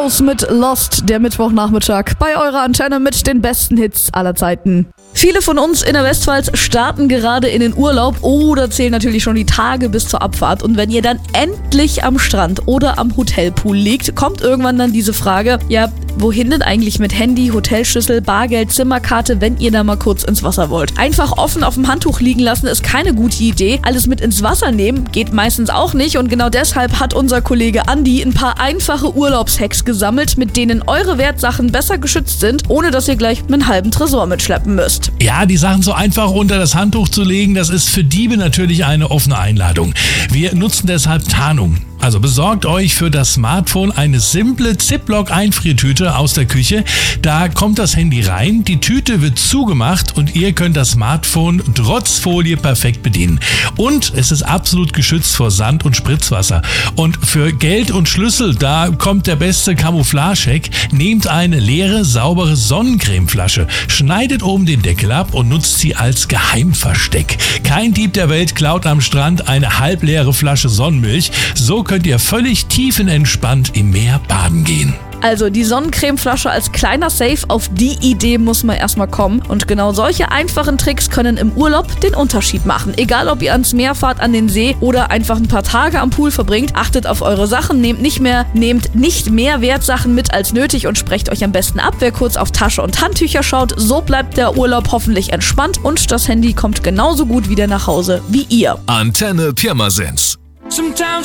Heroes mit Lost, der Mittwochnachmittag bei eurer Antenne mit den besten Hits aller Zeiten. Viele von uns in der Westpfalz starten gerade in den Urlaub oder zählen natürlich schon die Tage bis zur Abfahrt. Und wenn ihr dann endlich am Strand oder am Hotelpool liegt, kommt irgendwann dann diese Frage, ja, wohin denn eigentlich mit Handy, Hotelschlüssel, Bargeld, Zimmerkarte, wenn ihr da mal kurz ins Wasser wollt? Einfach offen auf dem Handtuch liegen lassen ist keine gute Idee. Alles mit ins Wasser nehmen geht meistens auch nicht und genau deshalb hat unser Kollege Andi ein paar einfache Urlaubshacks gesammelt, mit denen eure Wertsachen besser geschützt sind, ohne dass ihr gleich einen halben Tresor mitschleppen müsst. Ja, die Sachen so einfach unter das Handtuch zu legen, das ist für Diebe natürlich eine offene Einladung. Wir nutzen deshalb Tarnung. Also besorgt euch für das Smartphone eine simple Ziploc-Einfriertüte aus der Küche. Da kommt das Handy rein, die Tüte wird zugemacht und ihr könnt das Smartphone trotz Folie perfekt bedienen. Und es ist absolut geschützt vor Sand und Spritzwasser. Und für Geld und Schlüssel, da kommt der beste Camouflage-Hack. Nehmt eine leere, saubere Sonnencremeflasche, schneidet oben den Deckel ab und nutzt sie als Geheimversteck. Kein Dieb der Welt klaut am Strand eine halbleere Flasche Sonnenmilch. So könnt ihr völlig tiefenentspannt im Meer baden gehen. Also die Sonnencremeflasche als kleiner Safe, auf die Idee muss man erstmal kommen. Und genau solche einfachen Tricks können im Urlaub den Unterschied machen. Egal ob ihr ans Meer fahrt, an den See oder einfach ein paar Tage am Pool verbringt, achtet auf eure Sachen, nehmt nicht mehr Wertsachen mit als nötig und sprecht euch am besten ab, wer kurz auf Tasche und Handtücher schaut. So bleibt der Urlaub hoffentlich entspannt und das Handy kommt genauso gut wieder nach Hause wie ihr. Antenne Pirmasens. Sometimes